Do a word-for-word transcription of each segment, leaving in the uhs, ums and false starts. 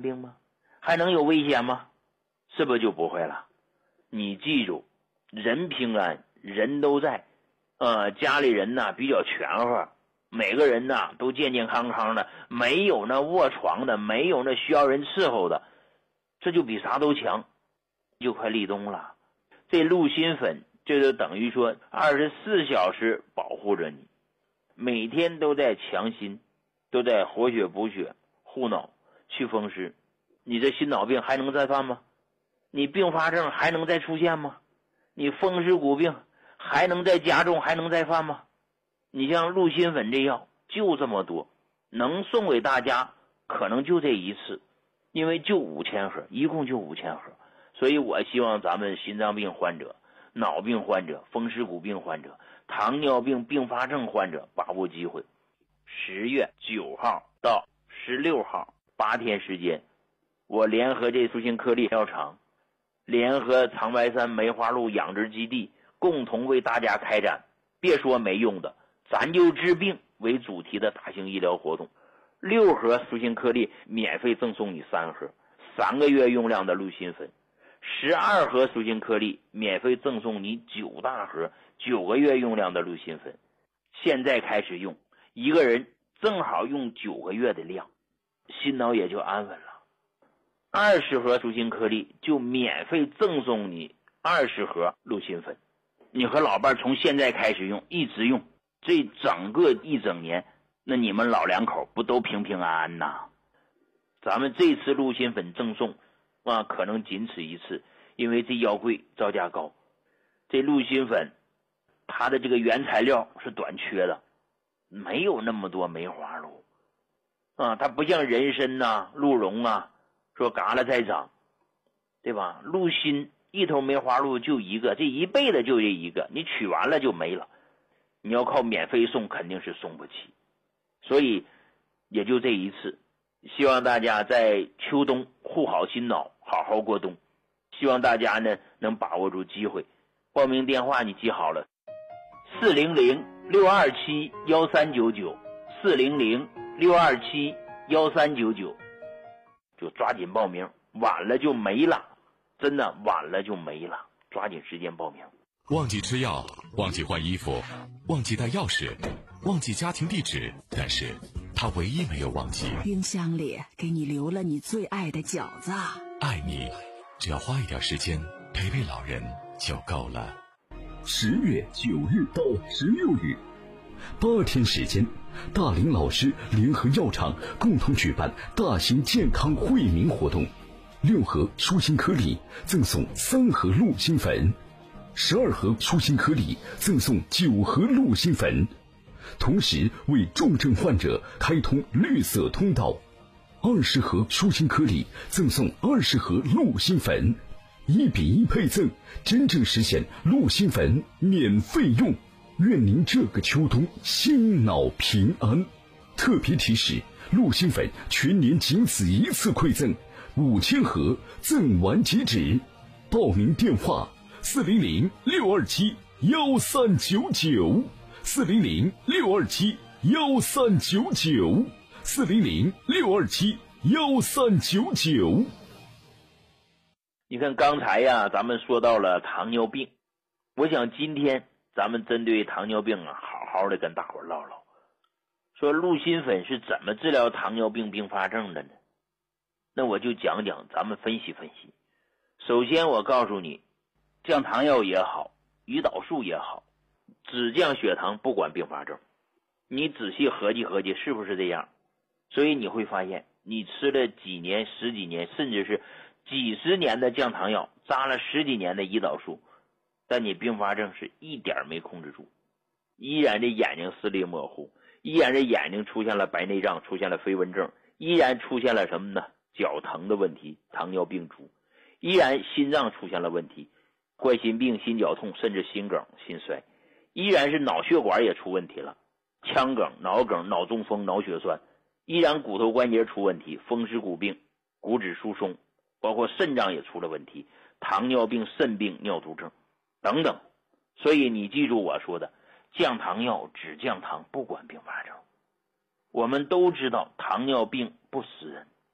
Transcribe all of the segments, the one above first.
病吗？还能有危险吗？是不是就不会了？你记住，人平安，人都在，呃，家里人呢比较全乎，每个人呢都健健康康的，没有那卧床的，没有那需要人伺候的，这就比啥都强。就快立冬了，这鹿心粉这就等于说二十四小时保护着你，每天都在强心，都在活血补血、护脑、去风湿。你这心脑病还能再犯吗？你并发症还能再出现吗？你风湿骨病还能再加重，还能再犯吗？你像鹿心粉这药就这么多，能送给大家可能就这一次，因为就五千盒，一共就五千盒。所以我希望咱们心脏病患者、脑病患者、风湿骨病患者、糖尿病并发症患者把握机会。十月九号到十六号八天时间，我联合这舒心颗粒药厂，联合长白山梅花鹿养殖基地，共同为大家开展别说没用的，咱就治病为主题的大型医疗活动。六盒舒心颗粒免费赠送你三盒，三个月用量的鹿心粉。十二盒舒心颗粒免费赠送你九大盒，九个月用量的鹿心粉。现在开始用，一个人正好用九个月的量，心脑也就安稳了。二十盒舒心颗粒就免费赠送你二十盒鹿心粉。你和老伴从现在开始用，一直用，这整个一整年，那你们老两口不都平平安安呐？咱们这次鹿心粉赠送啊，可能仅此一次，因为这药贵，造价高。这鹿心粉它的这个原材料是短缺的，没有那么多梅花鹿啊，它不像人参呐、鹿茸啊，说嘎了再长，对吧？鹿心一头梅花鹿就一个，这一辈子就这一个，你取完了就没了，你要靠免费送肯定是送不起，所以也就这一次。希望大家在秋冬护好心脑，好好过冬。希望大家呢能把握住机会。报名电话你记好了，四零零六二七幺三九九，四零零六二七幺三九九，就抓紧报名，晚了就没了，真的晚了就没了，抓紧时间报名。 忘记吃药，忘记换衣服，忘记带钥匙，忘记家庭地址，但是他唯一没有忘记， 冰箱里给你留了你最爱的饺子。 爱你，只要花一点时间陪陪老人就够了。 十月九日到十六日，八天时间，大林老师联合药厂共同举办大型健康惠民活动，六盒舒心颗粒赠送三盒鹿心粉，十二盒舒心颗粒赠送九盒鹿心粉，同时为重症患者开通绿色通道。二十盒舒心颗粒赠送二十盒鹿心粉，一比一配赠，真正实现鹿心粉免费用。愿您这个秋冬心脑平安。特别提示：鹿心粉全年仅此一次馈赠，五千盒赠完即止。报名电话：四零零六二七幺三九九，四零零六二七幺三九九，四零零六二七幺三九九。 你看刚才呀，咱们说到了糖尿病，我想今天咱们针对糖尿病啊，好好的跟大伙唠唠，说鹿心粉是怎么治疗糖尿病并发症的呢？那我就讲讲，咱们分析分析。首先我告诉你，降糖药也好，胰岛素也好，只降血糖不管并发症，你仔细合计合计是不是这样？所以你会发现，你吃了几年、十几年，甚至是几十年的降糖药，扎了十几年的胰岛素，但你并发症是一点没控制住，依然这眼睛视力模糊，依然这眼睛出现了白内障，出现了飞蚊症，依然出现了什么呢？脚疼的问题，糖尿病足，依然心脏出现了问题，冠心病、心绞痛，甚至心梗、心衰，依然是脑血管也出问题了，腔梗、脑梗、脑中风、脑血栓，依然骨头关节出问题，风湿骨病、骨质疏松，包括肾脏也出了问题，糖尿病、肾病、尿毒症等等。所以你记住我说的，降糖药只降糖不管并发症。我们都知道糖尿病不死人，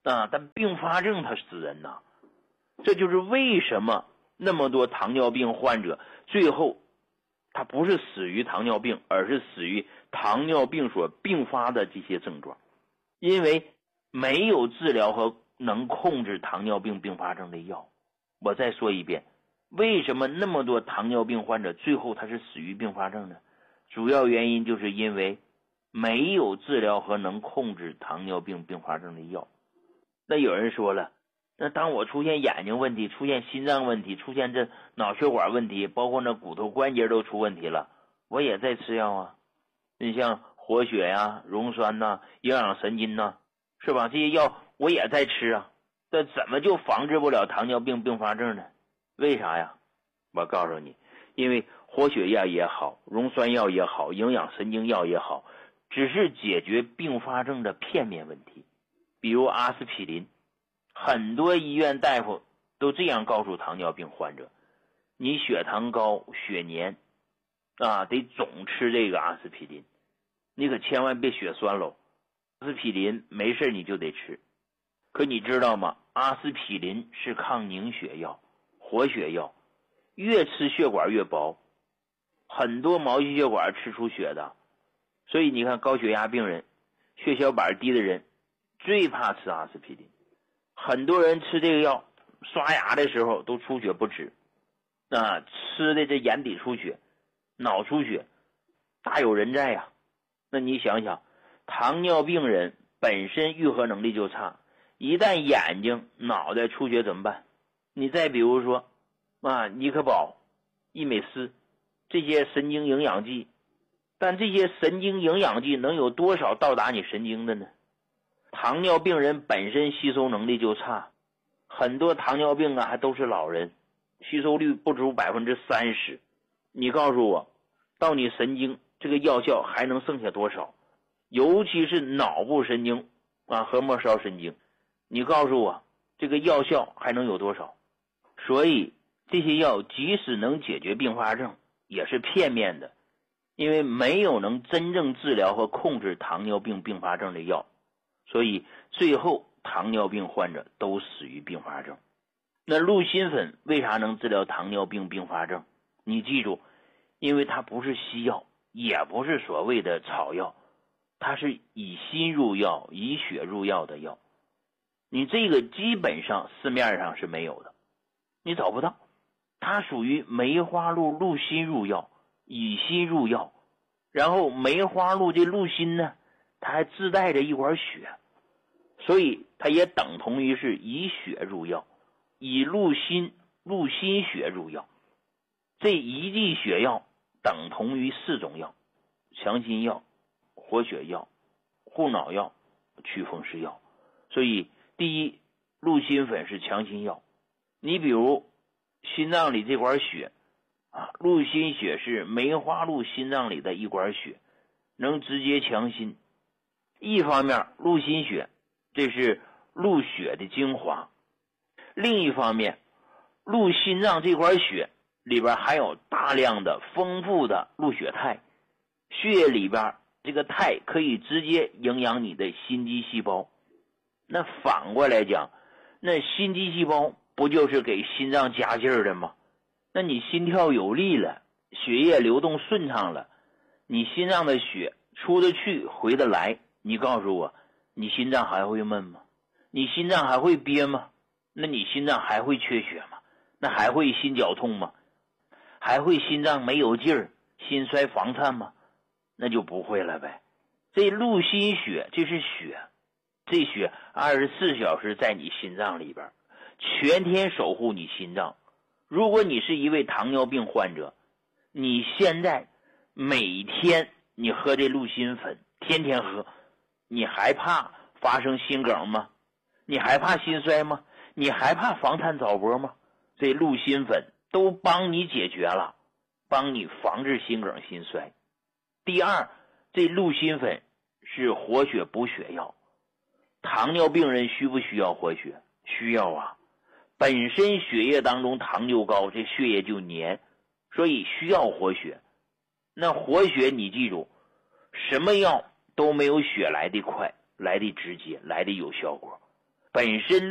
啊，但并发症它死人呐。这就是为什么那么多糖尿病患者最后他不是死于糖尿病，而是死于糖尿病所并发的这些症状，因为没有治疗和能控制糖尿病并发症的药。我再说一遍，为什么那么多糖尿病患者最后他是死于并发症呢？主要原因就是因为没有治疗和能控制糖尿病并发症的药。那有人说了，那当我出现眼睛问题，出现心脏问题，出现这脑血管问题，包括那骨头关节都出问题了，我也在吃药啊。你像活血呀、溶栓呐、营养神经呐，是吧？这些药我也在吃啊。这怎么就防治不了糖尿病并发症呢？为啥呀？我告诉你，因为活血药也好，溶栓药也好，营养神经药也好，只是解决并发症的片面问题。比如阿司匹林，很多医院大夫都这样告诉糖尿病患者，你血糖高、血粘啊，得总吃这个阿司匹林，你可千万别血栓喽。阿司匹林没事你就得吃，可你知道吗？阿司匹林是抗凝血药、活血药，越吃血管越薄，很多毛细血管吃出血的。所以你看高血压病人、血小板低的人最怕吃阿司匹林。很多人吃这个药刷牙的时候都出血不止，啊，吃的这眼底出血、脑出血大有人在呀。那你想想，糖尿病人本身愈合能力就差，一旦眼睛、脑袋出血怎么办？你再比如说啊，尼可宝、益美斯这些神经营养剂，但这些神经营养剂能有多少到达你神经的呢？糖尿病人本身吸收能力就差，很多糖尿病啊还都是老人，吸收率不足百分之三十。你告诉我，到你神经这个药效还能剩下多少？尤其是脑部神经啊和末梢神经，你告诉我这个药效还能有多少？所以这些药即使能解决并发症，也是片面的，因为没有能真正治疗和控制糖尿病并发症的药。所以最后糖尿病患者都死于并发症。那鹿心粉为啥能治疗糖尿病并发症？你记住，因为它不是西药，也不是所谓的草药，它是以心入药、以血入药的药。你这个基本上市面上是没有的，你找不到。它属于梅花鹿鹿心入药，以心入药。然后梅花鹿这鹿心呢，它还自带着一管血，所以它也等同于是以血入药，以鹿心鹿心血入药。这一剂血药等同于四种药：强心药、活血药、护脑药、祛风湿药。所以第一，鹿心粉是强心药。你比如心脏里这管血啊，鹿心血是梅花鹿心脏里的一管血，能直接强心。一方面鹿心血这是鹿血的精华，另一方面鹿心脏这管血里边含有大量的丰富的鹿血肽，血液里边这个肽可以直接营养你的心肌细胞。那反过来讲，那心肌细胞不就是给心脏加劲儿的吗？那你心跳有力了，血液流动顺畅了，你心脏的血出得去回得来，你告诉我，你心脏还会闷吗？你心脏还会憋吗？那你心脏还会缺血吗？那还会心绞痛吗？还会心脏没有劲儿、心衰房颤吗？那就不会了呗。这鹿心血这是血，这血二十四小时在你心脏里边，全天守护你心脏。如果你是一位糖尿病患者，你现在每天你喝这鹿心粉，天天喝，你还怕发生心梗吗？你还怕心衰吗？你还怕房颤早搏吗？这鹿心粉都帮你解决了，帮你防治心梗心衰。第二，这鹿心粉是活血补血药。糖尿病人需不需要活血？需要啊。本身血液当中糖就高，这血液就黏，所以需要活血。那活血你记住，什么药都没有血来得快，来得直接，来得有效果。 本身